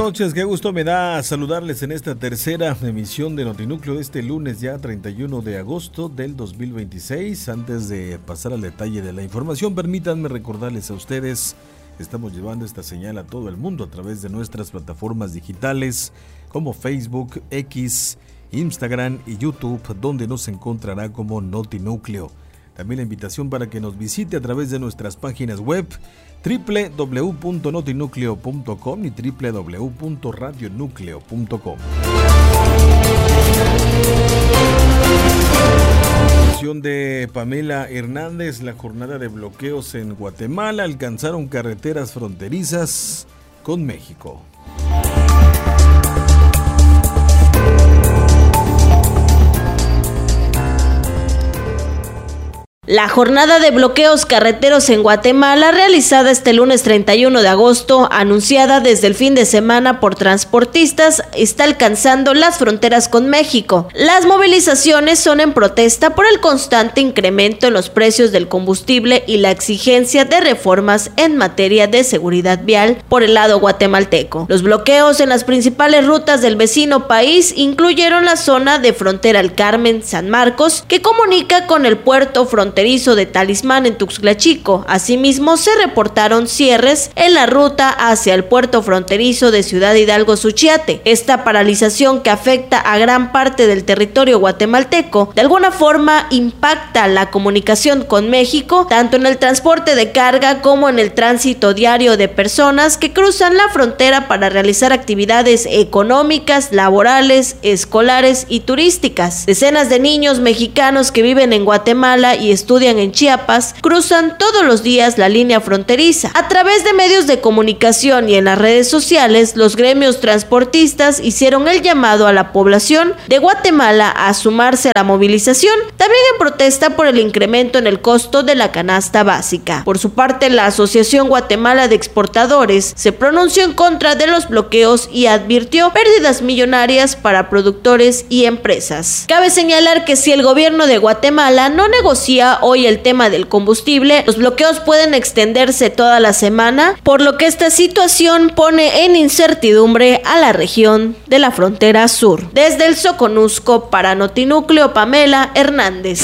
noches, qué gusto me da saludarles en esta tercera emisión de Notinúcleo de este lunes ya 31 de agosto del 2026. Antes de pasar al detalle de la información, permítanme recordarles a ustedes, estamos llevando esta señal a todo el mundo a través de nuestras plataformas digitales como Facebook, X, Instagram y YouTube, donde nos encontrará como Notinúcleo. También la invitación para que nos visite a través de nuestras páginas web www.notinucleo.com y www.radionucleo.com. De Pamela Hernández, la jornada de bloqueos en Guatemala alcanzaron carreteras fronterizas con México. La jornada de bloqueos carreteros en Guatemala, realizada este lunes 31 de agosto, anunciada desde el fin de semana por transportistas, está alcanzando las fronteras con México. Las movilizaciones son en protesta por el constante incremento en los precios del combustible y la exigencia de reformas en materia de seguridad vial por el lado guatemalteco. Los bloqueos en las principales rutas del vecino país incluyeron la zona de frontera El Carmen-San Marcos, que comunica con el puerto fronterizo de Talismán en Tuxtla Chico. Asimismo, se reportaron cierres en la ruta hacia el puerto fronterizo de Ciudad Hidalgo-Suchiate. Esta paralización, que afecta a gran parte del territorio guatemalteco, de alguna forma impacta la comunicación con México, tanto en el transporte de carga como en el tránsito diario de personas que cruzan la frontera para realizar actividades económicas, laborales, escolares y turísticas. Decenas de niños mexicanos que viven en Guatemala y estudian en Chiapas cruzan todos los días la línea fronteriza. A través de medios de comunicación y en las redes sociales, los gremios transportistas hicieron el llamado a la población de Guatemala a sumarse a la movilización, también en protesta por el incremento en el costo de la canasta básica. Por su parte, la Asociación Guatemala de Exportadores se pronunció en contra de los bloqueos y advirtió pérdidas millonarias para productores y empresas. Cabe señalar que si el gobierno de Guatemala no negocia hoy el tema del combustible, los bloqueos pueden extenderse toda la semana, por lo que esta situación pone en incertidumbre a la región de la frontera sur. Desde el Soconusco, para Notinúcleo, Pamela Hernández.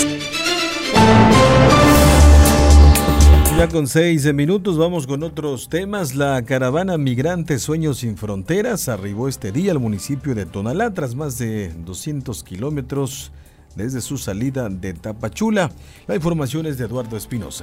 Ya con 6 minutos vamos con otros temas. La caravana migrante Sueños Sin Fronteras arribó este día al municipio de Tonalá tras más de 200 kilómetros desde su salida de Tapachula. La información es de Eduardo Espinosa.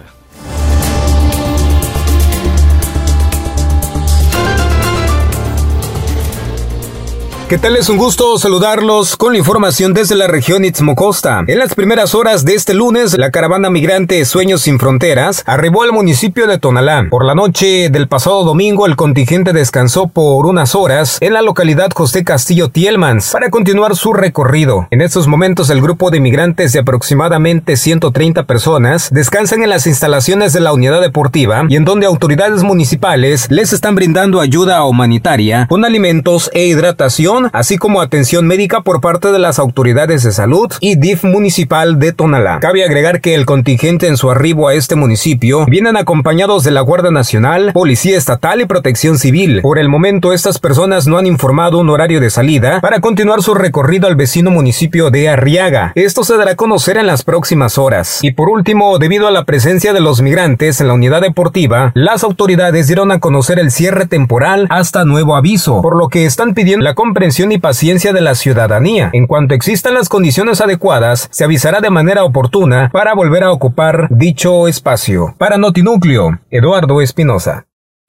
¿Qué tal? Es un gusto saludarlos con la información desde la región Istmo Costa. En las primeras horas de este lunes, la caravana migrante Sueños Sin Fronteras arribó al municipio de Tonalá. Por la noche del pasado domingo, el contingente descansó por unas horas en la localidad José Castillo Tielmans para continuar su recorrido. En estos momentos, el grupo de migrantes de aproximadamente 130 personas descansan en las instalaciones de la unidad deportiva y en donde autoridades municipales les están brindando ayuda humanitaria con alimentos e hidratación, así como atención médica por parte de las autoridades de salud y DIF municipal de Tonalá. Cabe agregar que el contingente en su arribo a este municipio vienen acompañados de la Guardia Nacional, Policía Estatal y Protección Civil. Por el momento, estas personas no han informado un horario de salida para continuar su recorrido al vecino municipio de Arriaga. Esto se dará a conocer en las próximas horas. Y por último, debido a la presencia de los migrantes en la unidad deportiva, las autoridades dieron a conocer el cierre temporal hasta nuevo aviso, por lo que están pidiendo la comprensión y paciencia de la ciudadanía. En cuanto existan las condiciones adecuadas, se avisará de manera oportuna para volver a ocupar dicho espacio. Para Notinúcleo, Eduardo Espinosa.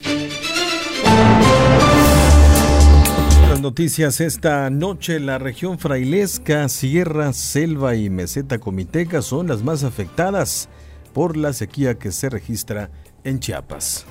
Las noticias esta noche: la región frailesca, Sierra, Selva y Meseta Comiteca son las más afectadas por la sequía que se registra en Chiapas.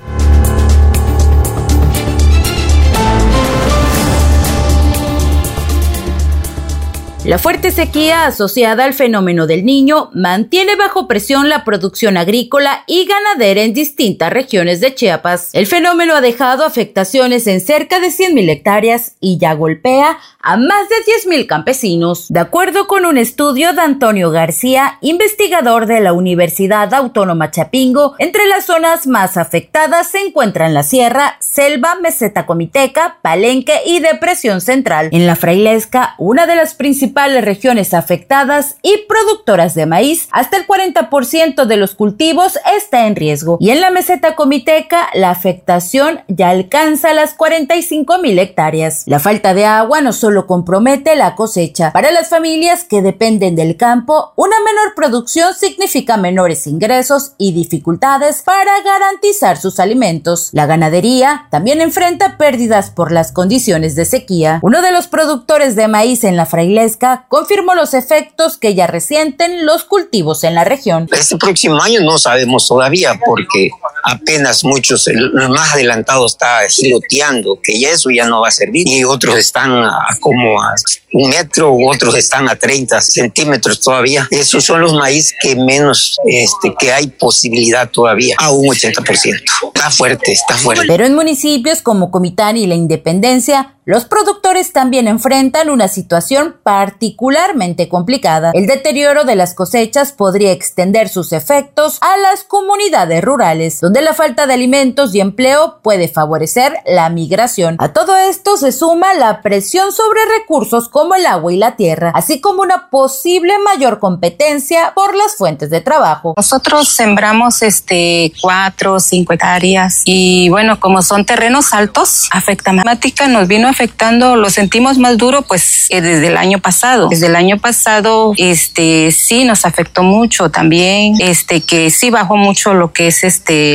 La fuerte sequía asociada al fenómeno del Niño mantiene bajo presión la producción agrícola y ganadera en distintas regiones de Chiapas. El fenómeno ha dejado afectaciones en cerca de 100,000 hectáreas y ya golpea a más de 10,000 campesinos. De acuerdo con un estudio de Antonio García, investigador de la Universidad Autónoma Chapingo, entre las zonas más afectadas se encuentran la Sierra, Selva, Meseta Comiteca, Palenque y Depresión Central. En la Frailesca, una de las principales regiones afectadas y productoras de maíz, hasta el 40% de los cultivos está en riesgo. Y en la Meseta Comiteca, la afectación ya alcanza las 45,000 hectáreas. La falta de agua no solo compromete la cosecha. Para las familias que dependen del campo, una menor producción significa menores ingresos y dificultades para garantizar sus alimentos. La ganadería también enfrenta pérdidas por las condiciones de sequía. Uno de los productores de maíz en la Frailesca confirmó los efectos que ya resienten los cultivos en la región. Este próximo año no sabemos todavía porque apenas muchos, el más adelantado está loteando, que eso ya no va a servir, y otros están como a 1 metro, otros están a 30 centímetros todavía. Esos son los maíz que menos, que hay posibilidad todavía, a un 80%. Está fuerte. Pero en municipios como Comitán y La Independencia, los productores también enfrentan una situación particularmente complicada. El deterioro de las cosechas podría extender sus efectos a las comunidades rurales, donde la falta de alimentos y empleo puede favorecer la migración. A todo esto se suma la presión sobre recursos como el agua y la tierra, así como una posible mayor competencia por las fuentes de trabajo. Nosotros sembramos 4 o 5 hectáreas y bueno, como son terrenos altos, nos vino afectando, lo sentimos más duro pues desde el año pasado. Desde el año pasado sí nos afectó mucho también, que sí bajó mucho lo que es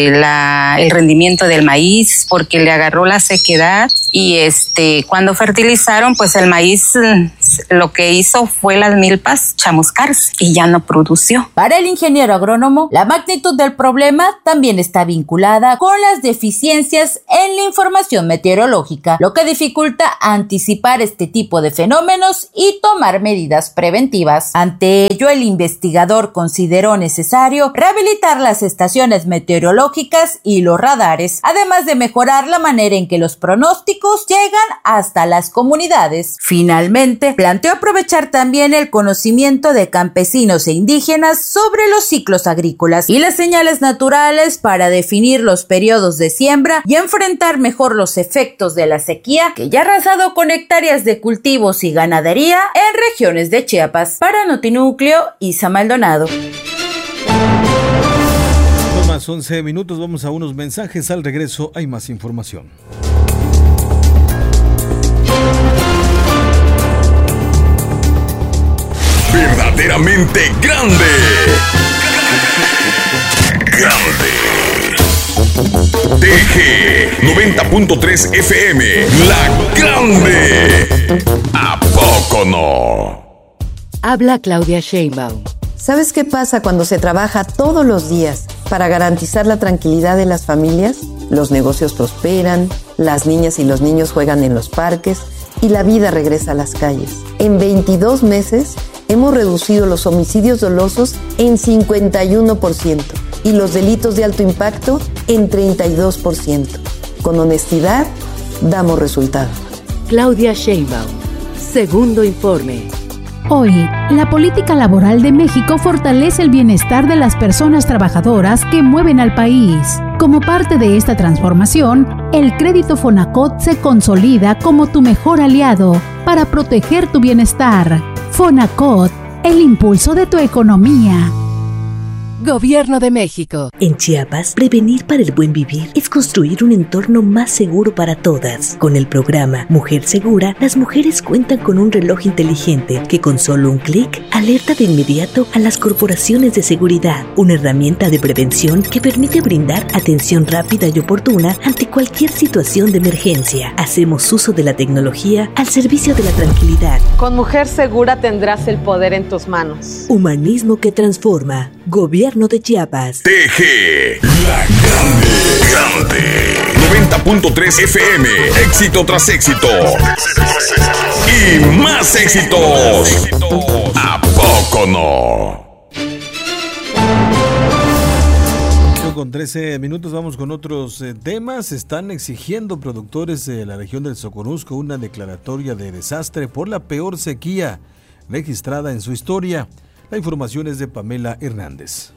el rendimiento del maíz porque le agarró la sequedad y cuando fertilizaron pues el maíz lo que hizo fue las milpas chamuscarse y ya no produció. Para el ingeniero agrónomo, la magnitud del problema también está vinculada con las deficiencias en la información meteorológica, lo que dificulta anticipar este tipo de fenómenos y tomar medidas preventivas. Ante ello, el investigador consideró necesario rehabilitar las estaciones meteorológicas y los radares, además de mejorar la manera en que los pronósticos llegan hasta las comunidades. Finalmente, planteó aprovechar también el conocimiento de campesinos e indígenas sobre los ciclos agrícolas y las señales naturales para definir los periodos de siembra y enfrentar mejor los efectos de la sequía que ya ha arrasado con hectáreas de cultivos y ganadería en regiones de Chiapas. Para Notinúcleo, Isa Maldonado. Más 11 minutos, vamos a unos mensajes. Al regreso hay más información. Verdaderamente grande. TG 90.3 FM, La Grande. ¿A poco no? Habla Claudia Sheinbaum. ¿Sabes qué pasa cuando se trabaja todos los días para garantizar la tranquilidad de las familias? Los negocios prosperan, las niñas y los niños juegan en los parques y la vida regresa a las calles. En 22 meses hemos reducido los homicidios dolosos en 51% y los delitos de alto impacto en 32%. Con honestidad, damos resultados. Claudia Sheinbaum, segundo informe. Hoy, la política laboral de México fortalece el bienestar de las personas trabajadoras que mueven al país. Como parte de esta transformación, el crédito Fonacot se consolida como tu mejor aliado para proteger tu bienestar. Fonacot, el impulso de tu economía. Gobierno de México. En Chiapas, prevenir para el buen vivir es construir un entorno más seguro para todas. Con el programa Mujer Segura, las mujeres cuentan con un reloj inteligente que con solo un clic alerta de inmediato a las corporaciones de seguridad. Una herramienta de prevención que permite brindar atención rápida y oportuna ante cualquier situación de emergencia. Hacemos uso de la tecnología al servicio de la tranquilidad. Con Mujer Segura tendrás el poder en tus manos. Humanismo que transforma. Gobierno de Chiapas. TG, La Grande. 90.3 FM. Éxito tras éxito. Y más éxitos. ¿A poco no? Con 13 minutos vamos con otros temas. Están exigiendo productores de la región del Soconusco una declaratoria de desastre por la peor sequía registrada en su historia. La información es de Pamela Hernández.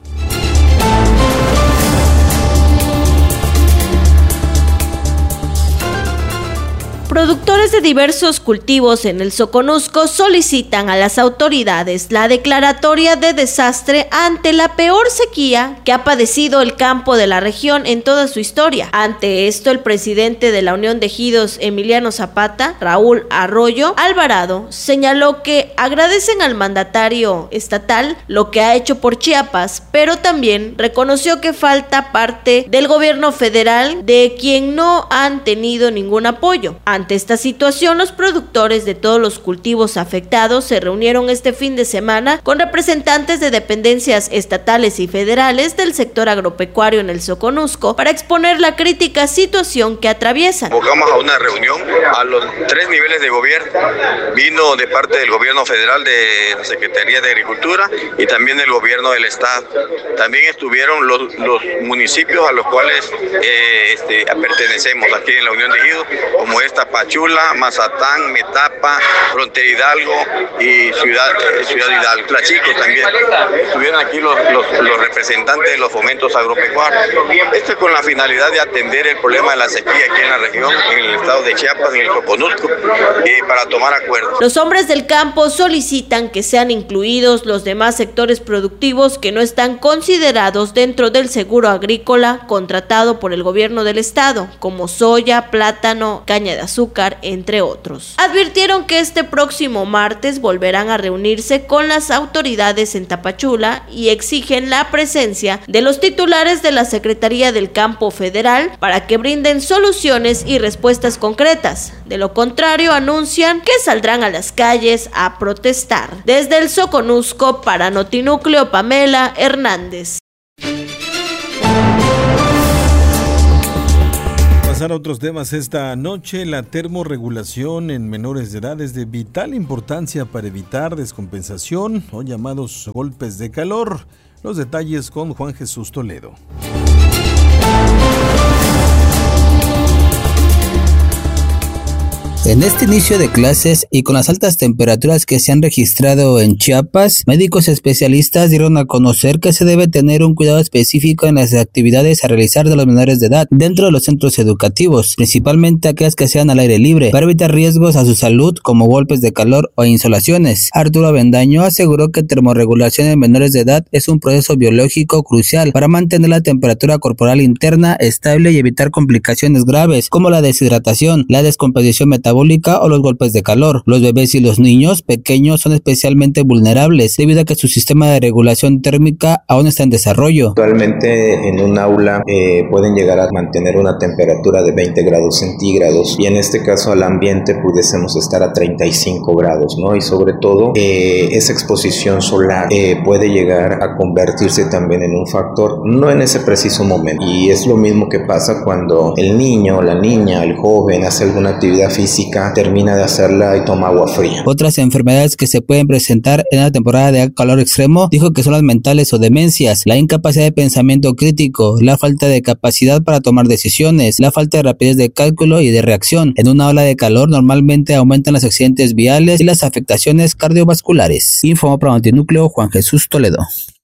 Productores de diversos cultivos en el Soconusco solicitan a las autoridades la declaratoria de desastre ante la peor sequía que ha padecido el campo de la región en toda su historia. Ante esto, el presidente de la Unión de Ejidos, Emiliano Zapata, Raúl Arroyo Alvarado, señaló que agradecen al mandatario estatal lo que ha hecho por Chiapas, pero también reconoció que falta parte del gobierno federal de quien no han tenido ningún apoyo. Ante esta situación, los productores de todos los cultivos afectados se reunieron este fin de semana con representantes de dependencias estatales y federales del sector agropecuario en el Soconusco para exponer la crítica situación que atraviesan. Convocamos a una reunión a los 3 niveles de gobierno. Vino de parte del gobierno federal, de la Secretaría de Agricultura y también del gobierno del estado. También estuvieron los municipios a los cuales pertenecemos aquí en la Unión de Ejidos, como Pachula, Mazatán, Metapa, Frontera Hidalgo y Ciudad Hidalgo. Tlachico también. Estuvieron aquí los representantes de los fomentos agropecuarios. Esto es con la finalidad de atender el problema de la sequía aquí en la región, en el estado de Chiapas, en el Soconusco, para tomar acuerdos. Los hombres del campo solicitan que sean incluidos los demás sectores productivos que no están considerados dentro del seguro agrícola contratado por el gobierno del estado, como soya, plátano, caña de azúcar, entre otros. Advirtieron que este próximo martes volverán a reunirse con las autoridades en Tapachula y exigen la presencia de los titulares de la Secretaría del Campo Federal para que brinden soluciones y respuestas concretas. De lo contrario, anuncian que saldrán a las calles a protestar. Desde el Soconusco, para Notinúcleo, Pamela Hernández. Pasar a otros temas esta noche. La termorregulación en menores de edad es de vital importancia para evitar descompensación o llamados golpes de calor. Los detalles con Juan Jesús Toledo. En este inicio de clases y con las altas temperaturas que se han registrado en Chiapas, médicos especialistas dieron a conocer que se debe tener un cuidado específico en las actividades a realizar de los menores de edad dentro de los centros educativos, principalmente aquellas que sean al aire libre, para evitar riesgos a su salud como golpes de calor o insolaciones. Arturo Avendaño aseguró que termorregulación en menores de edad es un proceso biológico crucial para mantener la temperatura corporal interna estable y evitar complicaciones graves como la deshidratación, la descomposición metabólica o los golpes de calor. Los bebés y los niños pequeños son especialmente vulnerables debido a que su sistema de regulación térmica aún está en desarrollo. Actualmente en un aula pueden llegar a mantener una temperatura de 20 grados centígrados y en este caso al ambiente pudiésemos estar a 35 grados, ¿no? Y sobre todo esa exposición solar puede llegar a convertirse también en un factor, no en ese preciso momento. Y es lo mismo que pasa cuando el niño, la niña, el joven hace alguna actividad física, termina de hacerla y toma agua fría. Otras enfermedades que se pueden presentar en la temporada de calor extremo, dijo que son las mentales o demencias, la incapacidad de pensamiento crítico, la falta de capacidad para tomar decisiones, la falta de rapidez de cálculo y de reacción. En una ola de calor normalmente aumentan los accidentes viales y las afectaciones cardiovasculares. Informó para Notinúcleo Juan Jesús Toledo.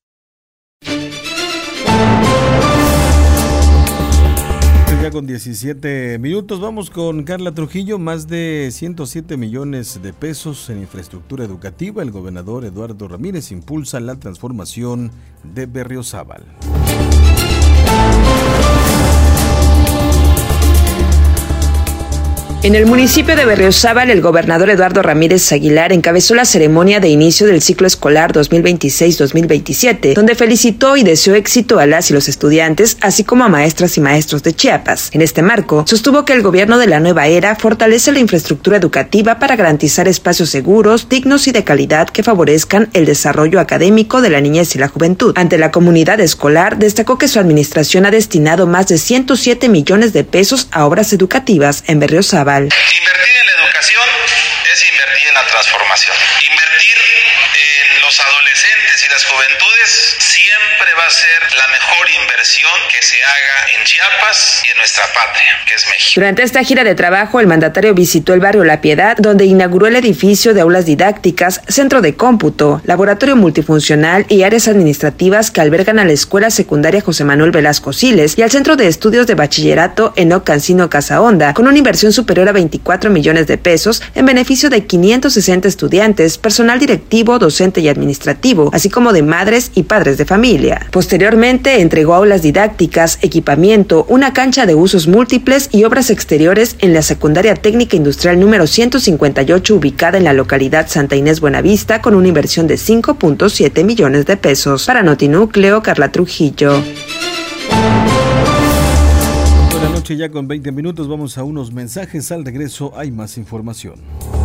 Con 17 minutos vamos con Carla Trujillo. Más de 107 millones de pesos en infraestructura educativa. El gobernador Eduardo Ramírez impulsa la transformación de Berriozábal. En el municipio de Berriozábal, el gobernador Eduardo Ramírez Aguilar encabezó la ceremonia de inicio del ciclo escolar 2026-2027, donde felicitó y deseó éxito a las y los estudiantes, así como a maestras y maestros de Chiapas. En este marco, sostuvo que el gobierno de la nueva era fortalece la infraestructura educativa para garantizar espacios seguros, dignos y de calidad que favorezcan el desarrollo académico de la niñez y la juventud. Ante la comunidad escolar, destacó que su administración ha destinado más de 107 millones de pesos a obras educativas en Berriozábal. Invertir en la educación es invertir en la transformación. Invertir en los adolescentes y las juventudes siempre va a ser la mejor inversión que se haga en Chiapas y en nuestra patria, que es México. Durante esta gira de trabajo, el mandatario visitó el barrio La Piedad, donde inauguró el edificio de aulas didácticas, centro de cómputo, laboratorio multifuncional y áreas administrativas que albergan a la Escuela Secundaria José Manuel Velasco Siles y al Centro de Estudios de Bachillerato Enoc Cancino Casahonda, con una inversión superior a 24 millones de pesos en beneficio de 560 estudiantes, personal directivo, docente y administrativo, así como de madres y padres de familia. Posteriormente, entregó aulas didácticas, equipamiento, una cancha de usos múltiples y obras exteriores en la Secundaria Técnica Industrial número 158, ubicada en la localidad Santa Inés Buenavista, con una inversión de 5.7 millones de pesos. Para Notinúcleo, Carla Trujillo. Buenas noches, ya con 20 minutos vamos a unos mensajes. Al regreso hay más información.